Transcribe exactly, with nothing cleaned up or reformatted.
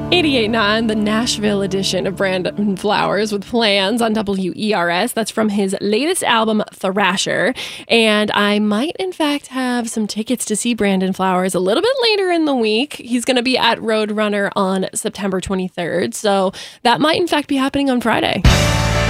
eighty-eight point nine, the Nashville edition of Brandon Flowers with Plans on W E R S. That's from his latest album, Thrasher. And I might, in fact, have some tickets to see Brandon Flowers a little bit later in the week. He's going to be at Roadrunner on September twenty-third. So that might, in fact, be happening on Friday.